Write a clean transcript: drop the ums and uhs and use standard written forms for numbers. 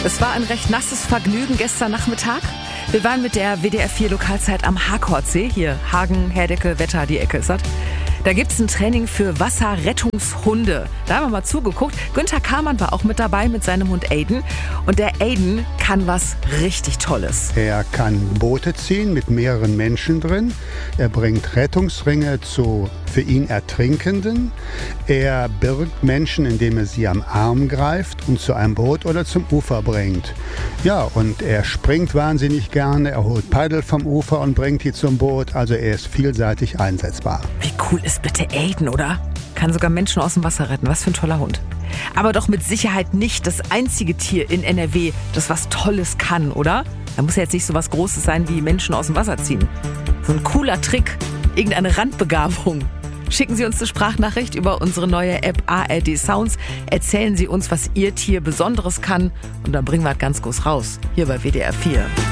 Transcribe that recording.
Es war ein recht nasses Vergnügen gestern Nachmittag. Wir waren mit der WDR 4 Lokalzeit am Harkordsee. Hier Hagen, Herdecke, Wetter, die Ecke ist das. Da gibt's ein Training für Wasserrettungshunde. Da haben wir mal zugeguckt. Günther Kamann war auch mit dabei mit seinem Hund Aiden. Und der Aiden kann was richtig Tolles. Er kann Boote ziehen mit mehreren Menschen drin. Er bringt Rettungsringe zu für ihn Ertrinkenden. Er birgt Menschen, indem er sie am Arm greift und zu einem Boot oder zum Ufer bringt. Ja, und er springt wahnsinnig gerne. Er holt Paddel vom Ufer und bringt die zum Boot. Also er ist vielseitig einsetzbar. Wie cool ist bitte Aiden, oder? Kann sogar Menschen aus dem Wasser retten. Was für ein toller Hund. Aber doch mit Sicherheit nicht das einzige Tier in NRW, das was Tolles kann, oder? Da muss ja jetzt nicht so was Großes sein wie Menschen aus dem Wasser ziehen. So ein cooler Trick, irgendeine Randbegabung. Schicken Sie uns eine Sprachnachricht über unsere neue App ARD Sounds. Erzählen Sie uns, was Ihr Tier Besonderes kann. Und dann bringen wir es ganz groß raus. Hier bei WDR 4.